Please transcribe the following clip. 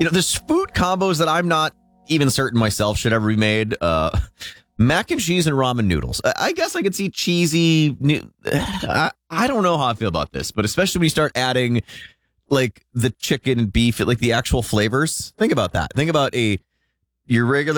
There's food combos that I'm not even certain myself should ever be made. Mac and cheese and ramen noodles. I guess I could see cheesy. I don't know how I feel about this, but especially when you start adding like the chicken and beef, like the actual flavors. Think about that. Think about your regular